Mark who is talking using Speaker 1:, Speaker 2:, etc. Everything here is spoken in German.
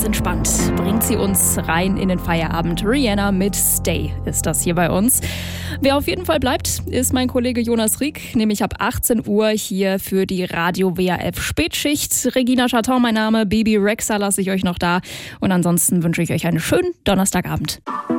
Speaker 1: ganz entspannt bringt sie uns rein in den Feierabend. Rihanna mit Stay ist das hier bei uns. Wer auf jeden Fall bleibt, ist mein Kollege Jonas Rieck, nämlich ab 18 Uhr hier für die Radio WRF Spätschicht. Regina Chaton, mein Name, Baby Rexa lasse ich euch noch da. Und ansonsten wünsche ich euch einen schönen Donnerstagabend.